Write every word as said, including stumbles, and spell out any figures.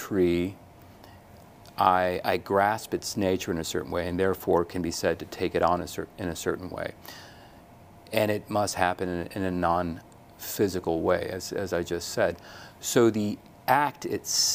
tree, I, I grasp its nature in a certain way, and therefore can be said to take it on a cer in a certain way. And it must happen in, in a non-physical way, as, as I just said. So the act itself